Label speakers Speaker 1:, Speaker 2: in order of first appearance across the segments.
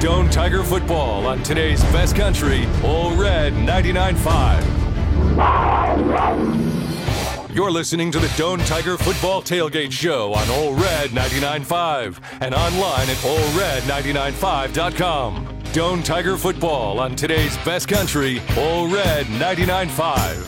Speaker 1: Doane Tiger football on today's best country, Ole Red 99.5. You're listening to the Doane Tiger football tailgate show on Ole Red 99.5 and online at OleRed995.com. Doane Tiger football on today's best country, Ole Red 99.5.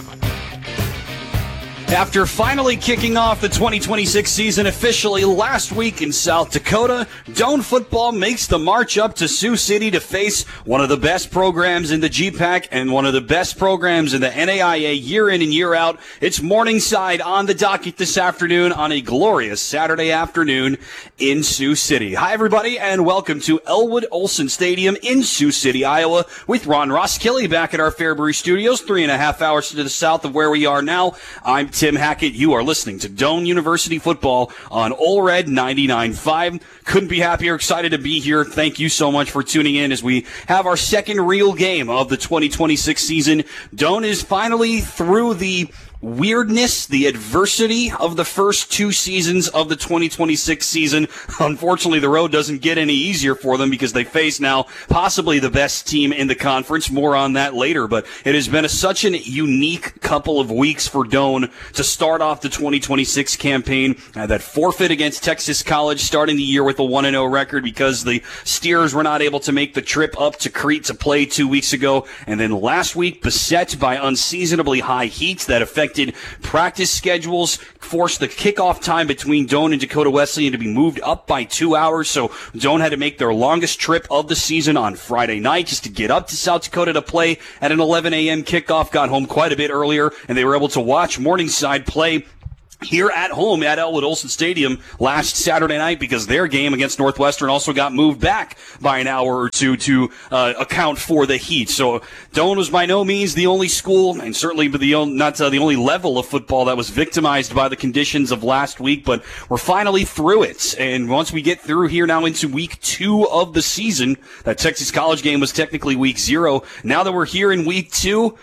Speaker 2: After finally kicking off the 2026 season officially last week in South Dakota, Doane football makes the march up to Sioux City to face one of the best programs in the GPAC and one of the best programs in the NAIA year in and year out. It's Morningside on the docket this afternoon on a glorious Saturday afternoon in Sioux City. Hi, everybody, and welcome to Elwood Olson Stadium in Sioux City, Iowa, with Ron Roskilly back at our Fairbury studios, 3.5 hours to the south of where we are now. I'm Tim Hackett. You are listening to Doane University football on Ole Red 99.5. Couldn't be happier. Excited to be here. Thank you so much for tuning in as we have our second real game of the 2026 season. Doane is finally through the weirdness, the adversity of the first two seasons of the 2026 season. Unfortunately, the road doesn't get any easier for them because they face now possibly the best team in the conference. More on that later, but it has been such a unique couple of weeks for Doane to start off the 2026 campaign. That forfeit against Texas College, starting the year with a 1-0 record because the Steers were not able to make the trip up to Crete to play 2 weeks ago. And then last week, beset by unseasonably high heat that affected practice schedules, forced the kickoff time between Doane and Dakota Wesleyan to be moved up by 2 hours. So Doane had to make their longest trip of the season on Friday night just to get up to South Dakota to play at an 11 a.m. kickoff. Got home quite a bit earlier, and they were able to watch Morningside play here at home at Elwood Olson Stadium last Saturday night because their game against Northwestern also got moved back by an hour or two to account for the heat. So Doane was by no means the only school, and certainly the only level of football that was victimized by the conditions of last week, but we're finally through it. And once we get through here now into week 2 of the season, that Texas College game was technically week 0. Now that we're here in week 2,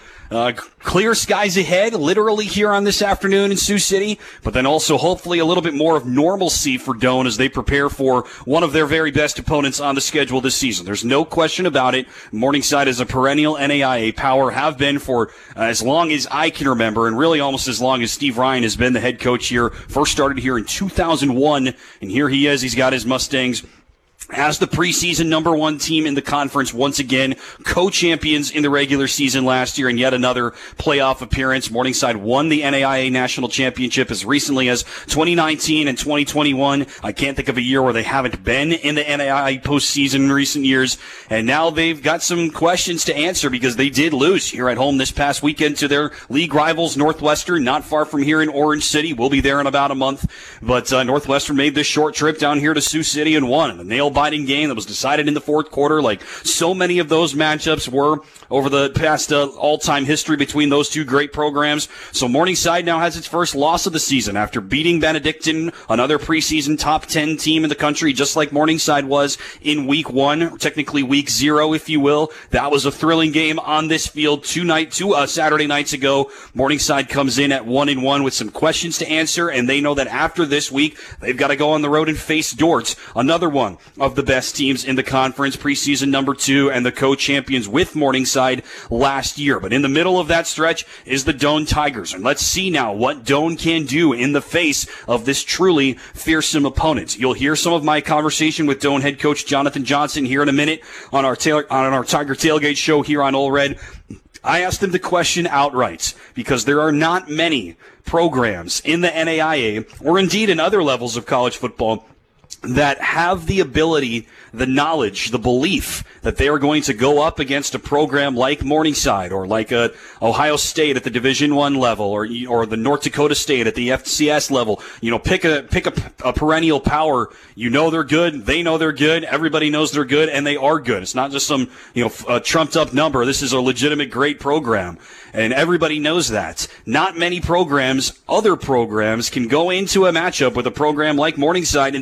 Speaker 2: clear skies ahead, literally here on this afternoon in Sioux City, but then also hopefully a little bit more of normalcy for Doane as they prepare for one of their very best opponents on the schedule this season. There's no question about it. Morningside is a perennial NAIA power, have been for as long as I can remember, and really almost as long as Steve Ryan has been the head coach here. First started here in 2001, and here he is. He's got his Mustangs as the preseason number 1 team in the conference once again, co-champions in the regular season last year, and yet another playoff appearance. Morningside won the NAIA National Championship as recently as 2019 and 2021. I can't think of a year where they haven't been in the NAIA postseason in recent years, and now they've got some questions to answer because they did lose here at home this past weekend to their league rivals, Northwestern, not far from here in Orange City. We'll be there in about a month, but Northwestern made this short trip down here to Sioux City and won. A nail-biting game that was decided in the fourth quarter, like so many of those matchups were over the past all-time history between those two great programs. So Morningside now has its first loss of the season after beating Benedictine, another preseason top 10 team in the country, just like Morningside was in week 1, technically week 0, if you will. That was a thrilling game on this field two Saturday nights ago. Morningside comes in at 1-1 with some questions to answer, and they know that after this week, they've got to go on the road and face Dordt, another one of the best teams in the conference, preseason number 2, and the co-champions with Morningside last year. But in the middle of that stretch is the Doane Tigers, and let's see now what Doane can do in the face of this truly fearsome opponent. You'll hear some of my conversation with Doane head coach Jonathan Johnson here in a minute on our Tiger Tailgate show here on Ole Red. I asked him the question outright because there are not many programs in the NAIA or indeed in other levels of college football that have the ability, the knowledge, the belief that they are going to go up against a program like Morningside or like Ohio State at the Division I level or the North Dakota State at the FCS level. You know, pick a perennial power. You know they're good. They know they're good. Everybody knows they're good, and they are good. It's not just some trumped up number. This is a legitimate great program, and everybody knows that. Not many programs, other programs, can go into a matchup with a program like Morningside and think, hey,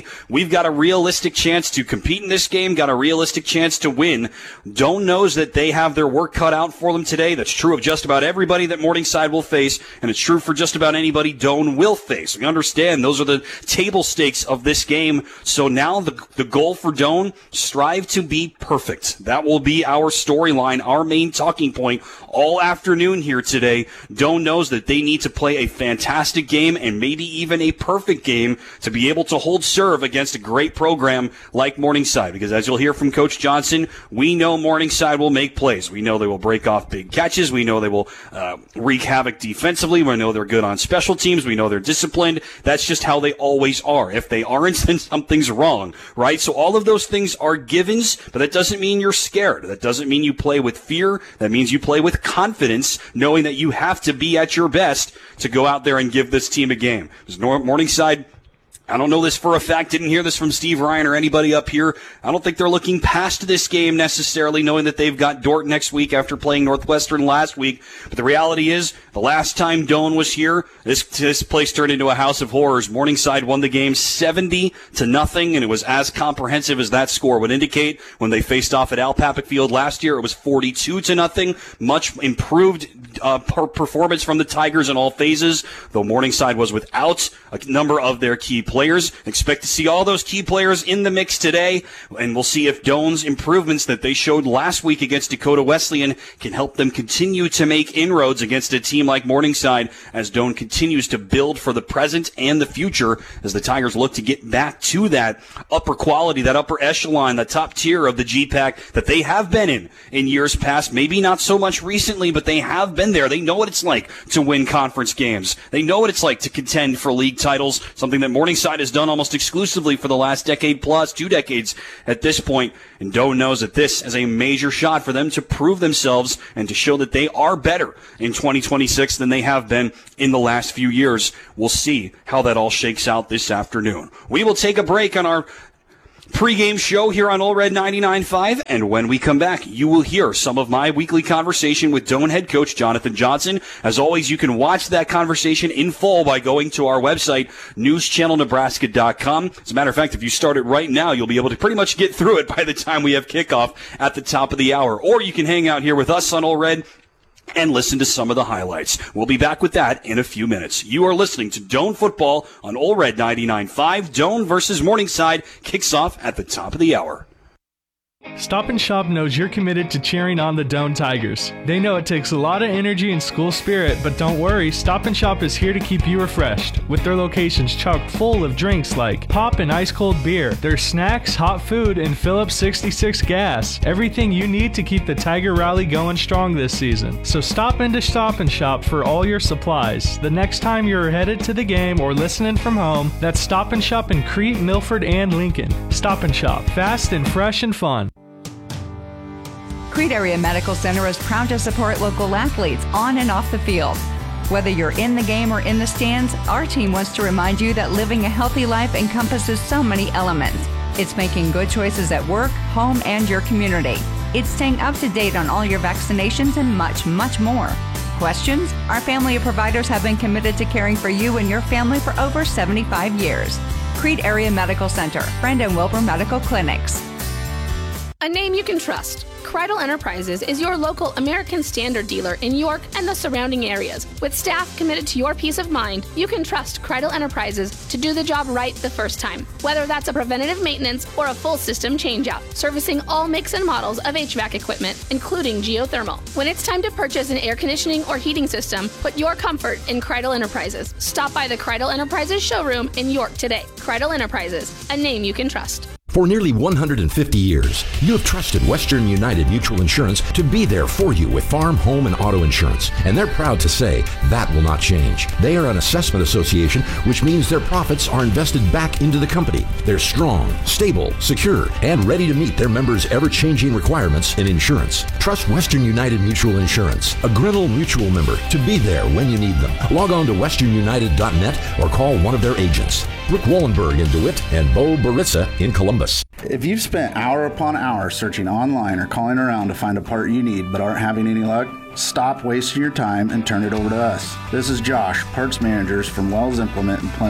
Speaker 2: we've got a realistic chance to compete in this game, got a realistic chance to win. Doane knows that they have their work cut out for them today. That's true of just about everybody that Morningside will face, and it's true for just about anybody Doane will face. We understand those are the table stakes of this game. So now the goal for Doane, strive to be perfect. That will be our storyline, our main talking point all afternoon here today. Doane knows that they need to play a fantastic game and maybe even a perfect game to be able to hold serve against a great program like Morningside. Because as you'll hear from Coach Johnson, we know Morningside will make plays. We know they will break off big catches. We know they will wreak havoc defensively. We know they're good on special teams. We know they're disciplined. That's just how they always are. If they aren't, then something's wrong, right? So all of those things are givens, but that doesn't mean you're scared. That doesn't mean you play with fear. That means you play with confidence, knowing that you have to be at your best to go out there and give this team a game. Because Morningside, I don't know this for a fact, didn't hear this from Steve Ryan or anybody up here. I don't think they're looking past this game necessarily, knowing that they've got Dordt next week after playing Northwestern last week. But the reality is, the last time Doane was here, this place turned into a house of horrors. Morningside won the game 70-0, and it was as comprehensive as that score would indicate. When they faced off at Al Papik Field last year, it was 42-0. Much improved performance from the Tigers in all phases, though Morningside was without a number of their key players. Expect to see all those key players in the mix today, and we'll see if Doane's improvements that they showed last week against Dakota Wesleyan can help them continue to make inroads against a team like Morningside as Doane continues to build for the present and the future as the Tigers look to get back to that upper quality, that upper echelon, the top tier of the GPAC that they have been in years past. Maybe not so much recently, but they have been there. They know what it's like to win conference games. They know what it's like to contend for league titles, something that Morningside has done almost exclusively for the last decade plus, 2 decades at this point. And Doane knows that this is a major shot for them to prove themselves and to show that they are better in 2026 than they have been in the last few years. We'll see how that all shakes out this afternoon. We will take a break on our pregame show here on Ole Red 99.5, and when we come back, you will hear some of my weekly conversation with Doane head coach Jonathan Johnson. As always, you can watch that conversation in full by going to our website, newschannelnebraska.com. As a matter of fact, if you start it right now, you'll be able to pretty much get through it by the time we have kickoff at the top of the hour. Or you can hang out here with us on Ole Red and listen to some of the highlights. We'll be back with that in a few minutes. You are listening to Doane Football on Ole Red 99.5. Doane versus Morningside kicks off at the top of the hour.
Speaker 3: Stop and Shop knows you're committed to cheering on the Doane Tigers. They know it takes a lot of energy and school spirit, but don't worry, Stop and Shop is here to keep you refreshed. With their locations chock full of drinks like pop and ice-cold beer, their snacks, hot food, and Phillips 66 gas. Everything you need to keep the Tiger Rally going strong this season. So stop into Stop and Shop for all your supplies. The next time you're headed to the game or listening from home, that's Stop and Shop in Crete, Milford, and Lincoln. Stop and Shop, fast and fresh and fun.
Speaker 4: Crete Area Medical Center is proud to support local athletes on and off the field. Whether you're in the game or in the stands, our team wants to remind you that living a healthy life encompasses so many elements. It's making good choices at work, home, and your community. It's staying up to date on all your vaccinations and much, much more. Questions? Our family of providers have been committed to caring for you and your family for over 75 years. Crete Area Medical Center, Friend and Wilbur Medical Clinics.
Speaker 5: A name you can trust. Kreidel Enterprises is your local American Standard dealer in York and the surrounding areas. With staff committed to your peace of mind, you can trust Kreidel Enterprises to do the job right the first time. Whether that's a preventative maintenance or a full system changeout, servicing all makes and models of HVAC equipment, including geothermal. When it's time to purchase an air conditioning or heating system, put your comfort in Kreidel Enterprises. Stop by the Kreidel Enterprises showroom in York today. Kreidel Enterprises, a name you can trust.
Speaker 6: For nearly 150 years, you have trusted Western United Mutual Insurance to be there for you with farm, home, and auto insurance. And they're proud to say that will not change. They are an assessment association, which means their profits are invested back into the company. They're strong, stable, secure, and ready to meet their members' ever-changing requirements in insurance. Trust Western United Mutual Insurance, a Grinnell Mutual member, to be there when you need them. Log on to westernunited.net or call one of their agents. Rick Wallenberg in DeWitt and Bo Baritza in Columbus.
Speaker 7: If you've spent hour upon hour searching online or calling around to find a part you need but aren't having any luck, stop wasting your time and turn it over to us. This is Josh, parts managers from Wells Implement in Plymouth.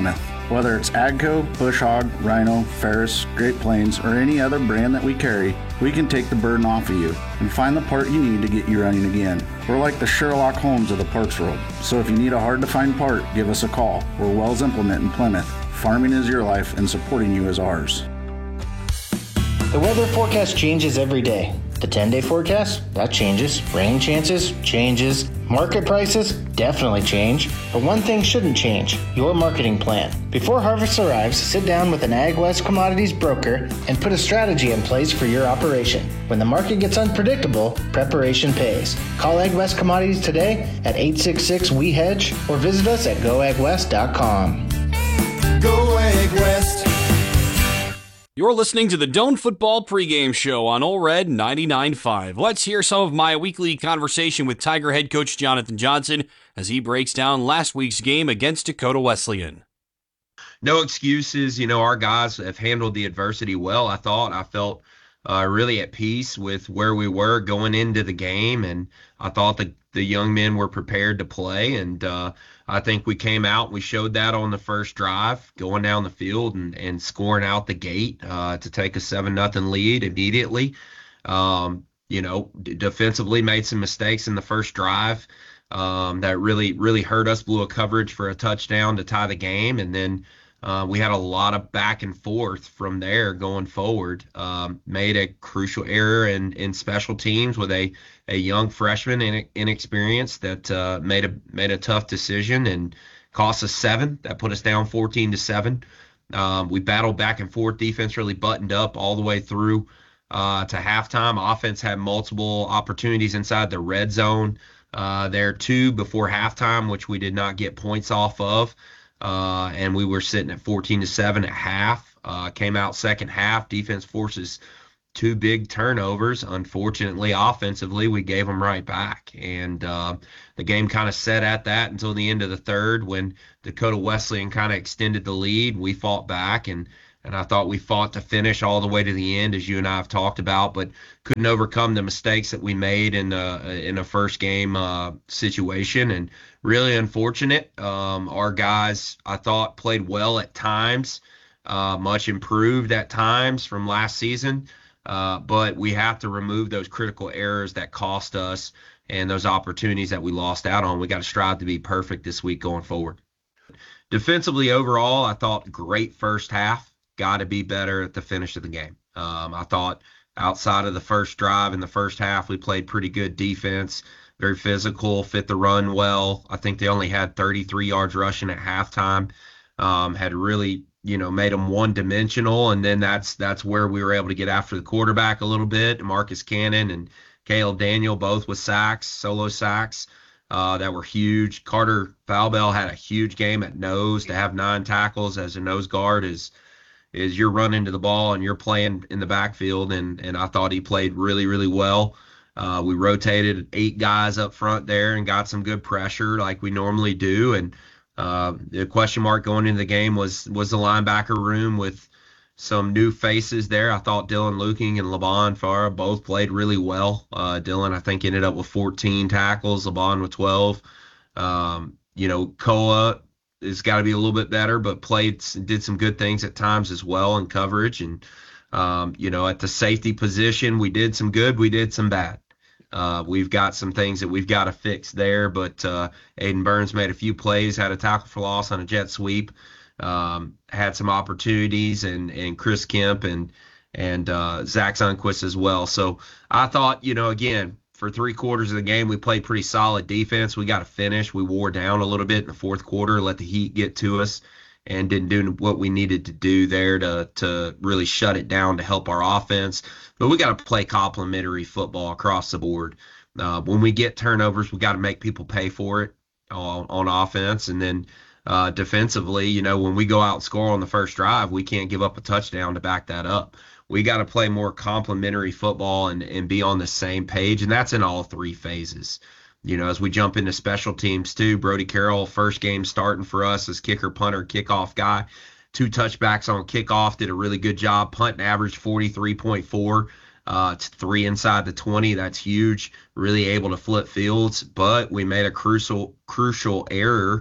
Speaker 7: Whether it's AGCO, Bush Hog, Rhino, Ferris, Great Plains, or any other brand that we carry, we can take the burden off of you and find the part you need to get you running again. We're like the Sherlock Holmes of the parts world, so if you need a hard-to-find part, give us a call. We're Wells Implement in Plymouth. Farming is your life, and supporting you is ours.
Speaker 8: The weather forecast changes every day. The 10-day forecast? That changes. Rain chances? Changes. Market prices? Definitely change. But one thing shouldn't change: your marketing plan. Before harvest arrives, sit down with an AgWest Commodities broker and put a strategy in place for your operation. When the market gets unpredictable, preparation pays. Call AgWest Commodities today at 866-WE-HEDGE or visit us at goagwest.com.
Speaker 9: Go AgWest.
Speaker 2: You're listening to the Doan Football Pregame Show on Ole Red 99.5. Let's hear some of my weekly conversation with Tiger head coach Jonathan Johnson as he breaks down last week's game against Dakota Wesleyan.
Speaker 10: No excuses. Our guys have handled the adversity well, I thought. I felt really at peace with where we were going into the game, and I thought the young men were prepared to play, and I think we came out and we showed that on the first drive, going down the field and scoring out the gate to take a 7-0 lead immediately. Defensively made some mistakes in the first drive that really hurt us, blew a coverage for a touchdown to tie the game, and then we had a lot of back and forth from there going forward. Made a crucial error in special teams with a young freshman inexperienced that made a tough decision and cost us 7. That put us down 14-7. We battled back and forth. Defense really buttoned up all the way through to halftime. Offense had multiple opportunities inside the red zone there too before halftime, which we did not get points off of. And we were sitting at 14-7 at half. Came out second half. Defense forces 2 big turnovers. Unfortunately, offensively, we gave them right back. And the game kind of set at that until the end of the third when Dakota Wesleyan kind of extended the lead. We fought back, and I thought we fought to finish all the way to the end, as you and I have talked about, but couldn't overcome the mistakes that we made in a first game situation. And really unfortunate. Our guys, I thought, played well at times, much improved at times from last season. But we have to remove those critical errors that cost us and those opportunities that we lost out on. We got to strive to be perfect this week going forward. Defensively, overall, I thought great first half. Got to be better at the finish of the game. I thought outside of the first drive in the first half, we played pretty good defense, very physical, fit the run well. I think they only had 33 yards rushing at halftime. Had really made them one-dimensional, and then that's where we were able to get after the quarterback a little bit. Marcus Cannon and Caleb Daniel both with sacks, solo sacks that were huge. Carter Falbell had a huge game at nose. To have 9 tackles as a nose guard is you're running to the ball and you're playing in the backfield, and I thought he played really, really well. We rotated 8 guys up front there and got some good pressure like we normally do, and the question mark going into the game was the linebacker room with some new faces there. I thought Dylan Luking and LeBon Farah both played really well. Dylan, I think, ended up with 14 tackles, LeBon with 12. Koa has got to be a little bit better, but did some good things at times as well in coverage. And, at the safety position, we did some good, we did some bad. We've got some things that we've got to fix there, but Aiden Burns made a few plays, had a tackle for loss on a jet sweep, had some opportunities, and Chris Kemp and Zach Sundquist as well. So I thought, again, for 3 quarters of the game, we played pretty solid defense. We got to finish. We wore down a little bit in the fourth quarter, let the heat get to us, and didn't do what we needed to do there to really shut it down to help our offense. But we got to play complementary football across the board. When we get turnovers, we got to make people pay for it on offense. And then defensively, when we go out and score on the first drive, we can't give up a touchdown to back that up. We got to play more complementary football and be on the same page, and that's in all 3 phases. As we jump into special teams too, Brody Carroll, first game starting for us as kicker, punter, kickoff guy. 2 touchbacks on kickoff, did a really good job. Punt average 43.4. It's 3 inside the 20. That's huge. Really able to flip fields, but we made a crucial error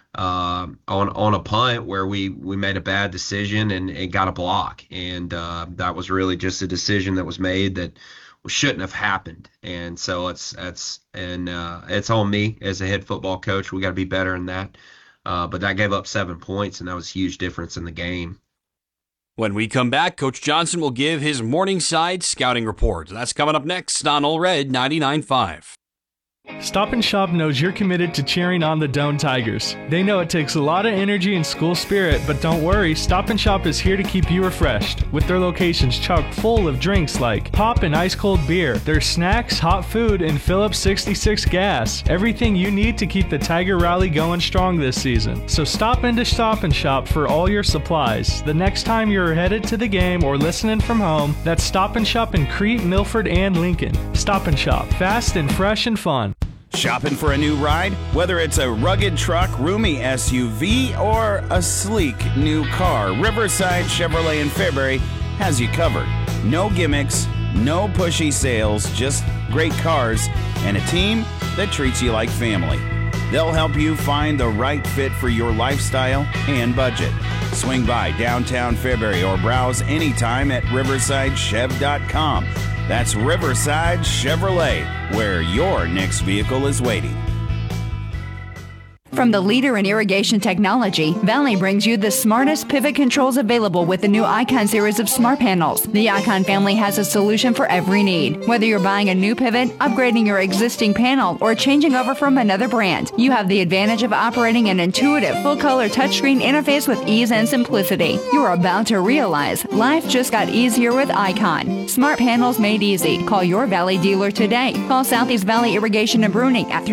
Speaker 10: on a punt where we made a bad decision and it got a block, and that was really just a decision that was made that shouldn't have happened. And so it's on me as a head football coach. We got to be better than that. But that gave up 7 points, and that was a huge difference in the game.
Speaker 2: When we come back, Coach Johnson will give his Morningside scouting report. That's coming up next on All Red 99.5.
Speaker 3: Stop and Shop knows you're committed to cheering on the Doane Tigers. They know it takes a lot of energy and school spirit, but don't worry, Stop and Shop is here to keep you refreshed. With their locations chock full of drinks like pop and ice cold beer, their snacks, hot food, and Phillips 66 gas. Everything you need to keep the Tiger Rally going strong this season. So stop into Stop and Shop for all your supplies. The next time you're headed to the game or listening from home, that's Stop and Shop in Crete, Milford, and Lincoln. Stop and Shop, fast and fresh and fun.
Speaker 11: Shopping for a new ride? Whether it's a rugged truck, roomy SUV, or a sleek new car, Riverside Chevrolet in Fairbury has you covered. No gimmicks, no pushy sales, just great cars and a team that treats you like family. They'll help you find the right fit for your lifestyle and budget. Swing by downtown Fairbury or browse anytime at riversidechev.com. That's Riverside Chevrolet, where your next vehicle is waiting.
Speaker 4: From the leader in irrigation technology, Valley brings you the smartest pivot controls available with the new Icon series of smart panels. The Icon family has a solution for every need. Whether you're buying a new pivot, upgrading your existing panel, or changing over from another brand, you have the advantage of operating an intuitive, full-color touchscreen interface with ease and simplicity. You are about to realize life just got easier with Icon. Smart panels made easy. Call your Valley dealer today. Call Southeast Valley Irrigation and Bruning at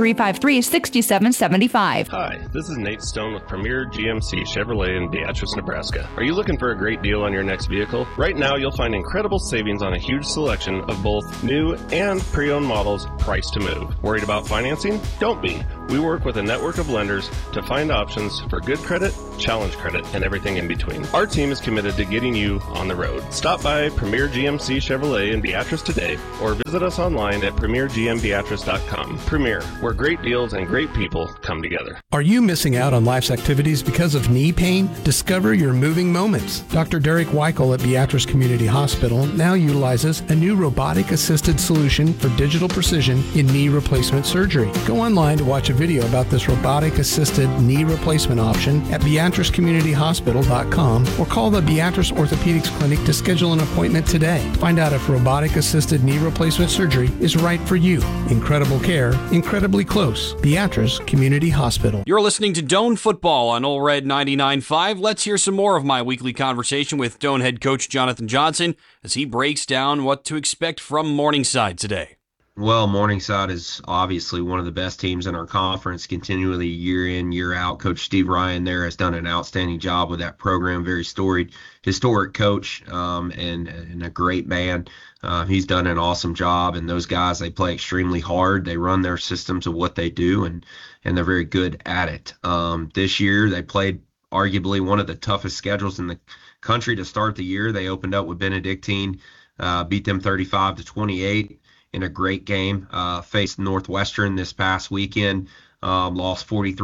Speaker 4: 353-6775.
Speaker 12: Hi, this is Nate Stone with Premier GMC Chevrolet in Beatrice, Nebraska. Are you looking for a great deal on your next vehicle? Right now, you'll find incredible savings on a huge selection of both new and pre-owned models priced to move. Worried about financing? Don't be. We work with a network of lenders to find options for good credit, challenge credit, and everything in between. Our team is committed to getting you on the road. Stop by Premier GMC Chevrolet in Beatrice today or visit us online at premiergmbeatrice.com. Premier, where great deals and great people come together.
Speaker 13: Are you missing out on life's activities because of knee pain? Discover your moving moments. Dr. Derek Weichel at Beatrice Community Hospital now utilizes a new robotic-assisted solution for digital precision in knee replacement surgery. Go online to watch a video about this robotic-assisted knee replacement option at beatricecommunityhospital.com or call the Beatrice Orthopedics Clinic to schedule an appointment today. Find out if robotic-assisted knee replacement surgery is right for you. Incredible care, incredibly close. Beatrice Community Hospital.
Speaker 2: You're listening to Doane Football on All Red 99.5. Let's hear some more of my weekly conversation with Doane head coach Jonathan Johnson as he breaks down what to expect from Morningside today.
Speaker 10: Well, Morningside is obviously one of the best teams in our conference, continually year in, year out. Coach Steve Ryan there has done an outstanding job with that program. Very historic coach, and a great man. He's done an awesome job, and those guys, they play extremely hard. They run their systems of what they do, and they're very good at it. This year, they played arguably one of the toughest schedules in the country to start the year. They opened up with Benedictine, beat them 35-28. In a great game, faced Northwestern this past weekend, lost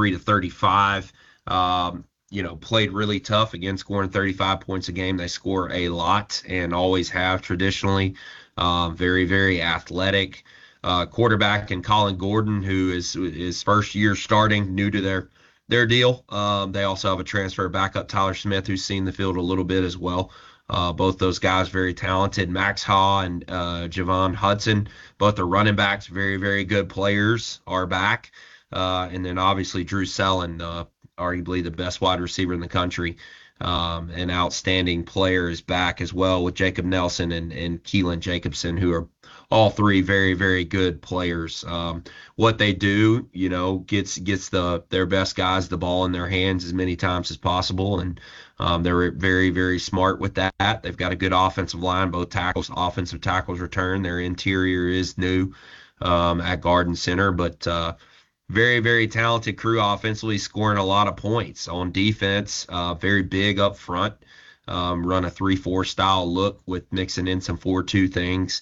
Speaker 10: 43-35. Played really tough, again, scoring 35 points a game. They score a lot and always have traditionally. Very, very athletic. Quarterback and Colin Gordon, who is his first year starting, new to their deal. They also have a transfer backup, Tyler Smith, who's seen the field a little bit as well. Both those guys very talented. Max Haw and Javon Hudson, both the running backs, very, very good players, are back. And then obviously Drew Sellen, arguably the best wide receiver in the country, an outstanding player, is back as well, with Jacob Nelson and Keelan Jacobson, who are all three very, very good players. What they do, gets their best guys the ball in their hands as many times as possible, and they're very, very smart with that. They've got a good offensive line, both offensive tackles return. Their interior is new at Garden Center, but very, very talented crew offensively, scoring a lot of points. On defense, very big up front, run a 3-4 style look with mixing in some 4-2 things.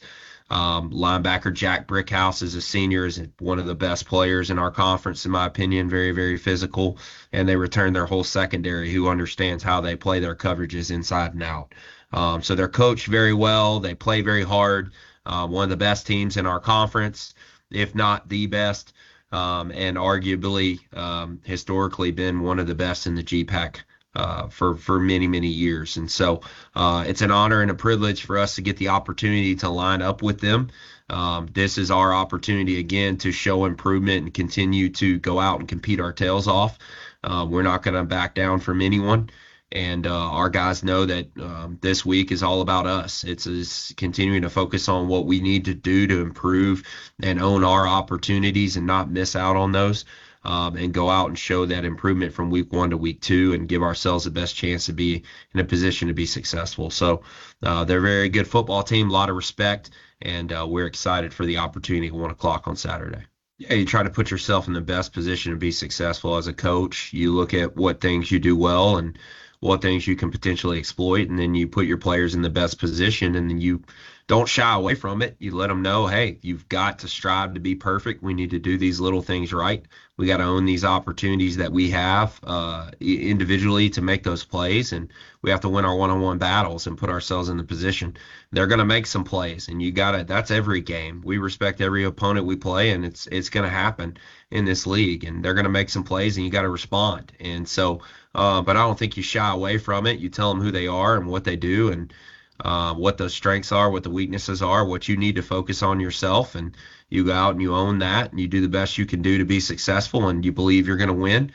Speaker 10: Linebacker Jack Brickhouse is a senior, is one of the best players in our conference, in my opinion, very, very physical. And they returned their whole secondary who understands how they play their coverages inside and out. So they're coached very well. They play very hard. One of the best teams in our conference, if not the best, and arguably historically been one of the best in the GPAC for many, many years. And so it's an honor and a privilege for us to get the opportunity to line up with them. This is our opportunity again to show improvement and continue to go out and compete our tails off. We're not going to back down from anyone. And our guys know that this week is all about us. It's continuing to focus on what we need to do to improve and own our opportunities and not miss out on those, and go out and show that improvement from week 1 to week 2 and give ourselves the best chance to be in a position to be successful. So they're a very good football team, a lot of respect, and we're excited for the opportunity at 1 o'clock on Saturday. Yeah, you try to put yourself in the best position to be successful as a coach. You look at what things you do well and what things you can potentially exploit, and then you put your players in the best position, and then you don't shy away from it. You let them know, hey, you've got to strive to be perfect. We need to do these little things right. We got to own these opportunities that we have individually to make those plays, and we have to win our one-on-one battles and put ourselves in the position. They're going to make some plays, and you got to. That's every game. We respect every opponent we play, and it's going to happen in this league, and they're going to make some plays, and you got to respond. And so, but I don't think you shy away from it. You tell them who they are and what they do, and what those strengths are, what the weaknesses are, what you need to focus on yourself, and you go out and you own that, and you do the best you can do to be successful, and you believe you're going to win.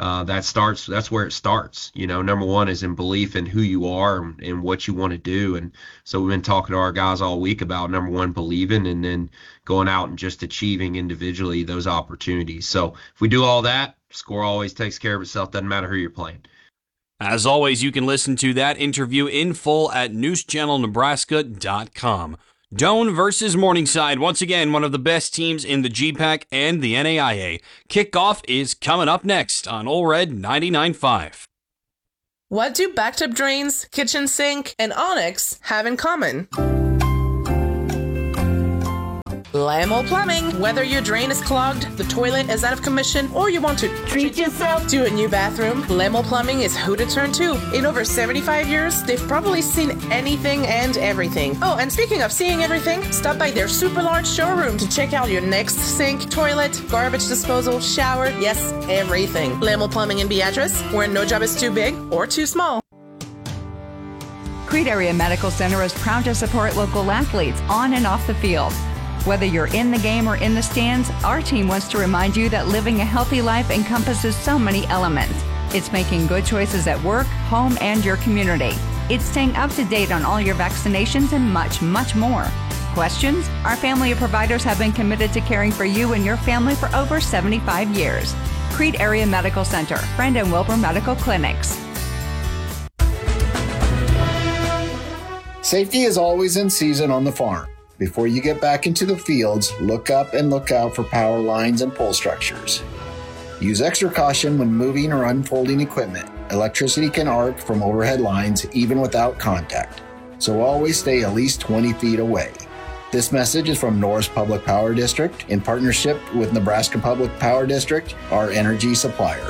Speaker 10: That's where it starts. Number one is in belief in who you are and what you want to do. And so we've been talking to our guys all week about, number one, believing, and then going out and just achieving individually those opportunities. So if we do all that, score always takes care of itself. Doesn't matter who you're playing.
Speaker 2: As always, you can listen to that interview in full at newschannelnebraska.com. Doane versus Morningside, once again, one of the best teams in the GPAC and the NAIA. Kickoff is coming up next on Ole Red 99.5.
Speaker 14: What do bathtub drains, kitchen sink, and Onyx have in common? Lamo Plumbing. Whether your drain is clogged, the toilet is out of commission, or you want to treat yourself to a new bathroom, Lamo Plumbing is who to turn to. In over 75 years, they've probably seen anything and everything. Oh, and speaking of seeing everything, stop by their super large showroom to check out your next sink, toilet, garbage disposal, shower, yes, everything. Lamo Plumbing in Beatrice, where no job is too big or too small.
Speaker 4: Crete Area Medical Center is proud to support local athletes on and off the field. Whether you're in the game or in the stands, our team wants to remind you that living a healthy life encompasses so many elements. It's making good choices at work, home, and your community. It's staying up to date on all your vaccinations and much, much more. Questions? Our family of providers have been committed to caring for you and your family for over 75 years. Crete Area Medical Center, Friend and Wilbur Medical Clinics.
Speaker 15: Safety is always in season on the farm. Before you get back into the fields, look up and look out for power lines and pole structures. Use extra caution when moving or unfolding equipment. Electricity can arc from overhead lines even without contact, so always stay at least 20 feet away. This message is from Norris Public Power District in partnership with Nebraska Public Power District, our energy supplier.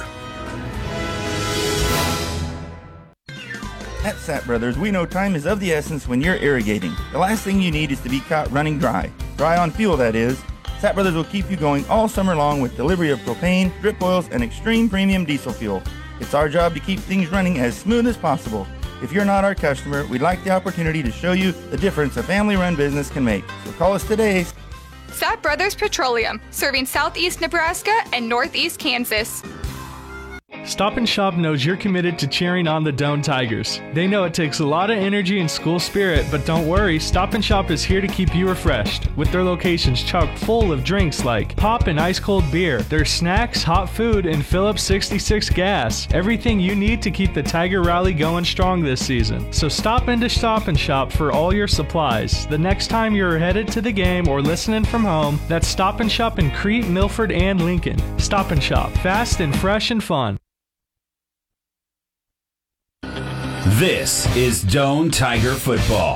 Speaker 16: At Sapp Brothers, we know time is of the essence when you're irrigating. The last thing you need is to be caught running dry. Dry on fuel, that is. Sapp Brothers will keep you going all summer long with delivery of propane, drip oils, and extreme premium diesel fuel. It's our job to keep things running as smooth as possible. If you're not our customer, we'd like the opportunity to show you the difference a family-run business can make. So call us today.
Speaker 17: Sapp Brothers Petroleum, serving southeast Nebraska and northeast Kansas.
Speaker 3: Stop and Shop knows you're committed to cheering on the Doane Tigers. They know it takes a lot of energy and school spirit, but don't worry, Stop and Shop is here to keep you refreshed. With their locations chock full of drinks like pop and ice-cold beer, their snacks, hot food, and Phillips 66 gas. Everything you need to keep the Tiger Rally going strong this season. So stop into Stop and Shop for all your supplies. The next time you're headed to the game or listening from home, that's Stop and Shop in Crete, Milford, and Lincoln. Stop and Shop, fast and fresh and fun.
Speaker 11: This is Doane Tiger Football.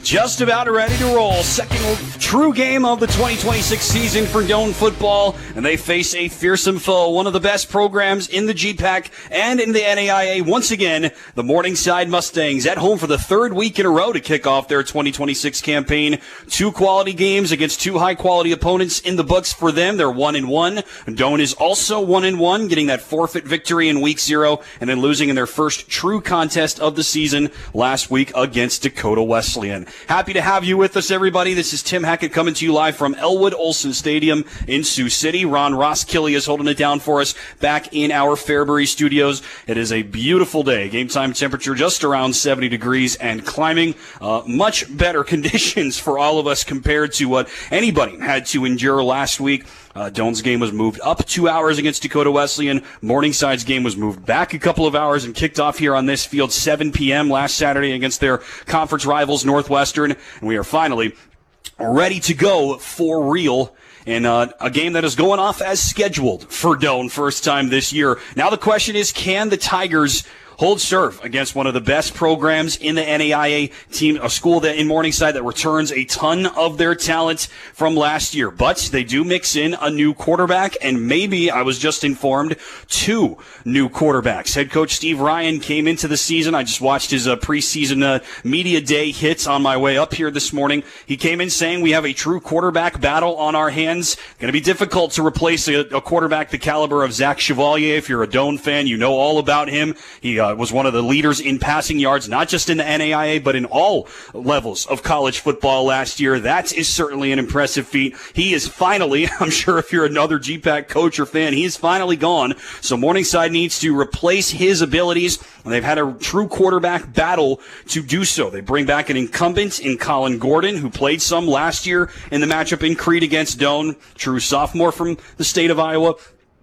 Speaker 2: Just about ready to roll. Second true game of the 2026 season for Doane football, and they face a fearsome foe, one of the best programs in the GPAC and in the NAIA. Once again, the Morningside Mustangs at home for the third week in a row to kick off their 2026 campaign. 2 quality games against 2 high-quality opponents in the books for them. They're 1-1. Doane is also 1-1, getting that forfeit victory in week 0 and then losing in their first true contest of the season last week against Dakota Wesleyan. Happy to have you with us, everybody. This is Tim Hackett coming to you live from Elwood Olson Stadium in Sioux City. Ron Roskilly is holding it down for us back in our Fairbury studios. It is a beautiful day. Game time temperature just around 70 degrees and climbing. Much better conditions for all of us compared to what anybody had to endure last week. Doane's game was moved up 2 hours against Dakota Wesleyan. Morningside's game was moved back a couple of hours and kicked off here on this field 7 p.m. last Saturday against their conference rivals Northwestern. And we are finally ready to go for real in a game that is going off as scheduled for Doane, first time this year. Now the question is, can the Tigers hold serve against one of the best programs in the NAIA team, a school that in Morningside that returns a ton of their talent from last year? But they do mix in a new quarterback, and maybe, I was just informed, 2 new quarterbacks. Head coach Steve Ryan came into the season. I just watched his preseason media day hits on my way up here this morning. He came in saying we have a true quarterback battle on our hands. Going to be difficult to replace a quarterback the caliber of Zach Chevalier. If you're a Doane fan, you know all about him. He was one of the leaders in passing yards, not just in the NAIA, but in all levels of college football last year. That is certainly an impressive feat. He is finally, I'm sure if you're another GPAC coach or fan, he is finally gone. So Morningside needs to replace his abilities, and they've had a true quarterback battle to do so. They bring back an incumbent in Colin Gordon, who played some last year in the matchup in Crete against Doane, true sophomore from the state of Iowa,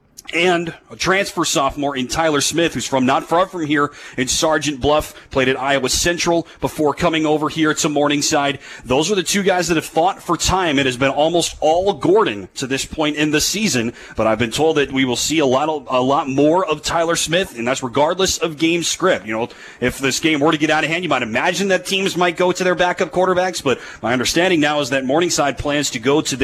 Speaker 2: and a transfer sophomore in Tyler Smith, who's from not far from here in Sergeant Bluff, played at Iowa Central before coming over here to Morningside. Those are the 2 guys that have fought for time. It has been almost all Gordon to this point in the season, but I've been told that we will see a lot more of Tyler Smith, and that's regardless of game script. You know, if this game were to get out of hand, you might imagine that teams might go to their backup quarterbacks, but my understanding now is that Morningside plans to go to